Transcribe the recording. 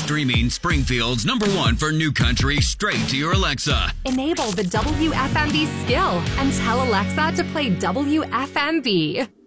Streaming Springfield's #1 for new country straight to your Alexa. Enable the WFMB skill and tell Alexa to play WFMB.